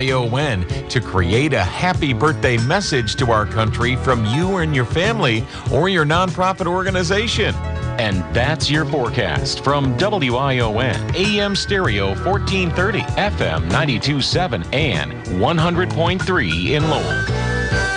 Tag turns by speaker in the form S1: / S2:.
S1: WION to create a happy birthday message to our country from you and your family or your nonprofit organization.
S2: And that's your forecast from WION, AM Stereo 1430, FM 92.7, and 100.3 in Lowell.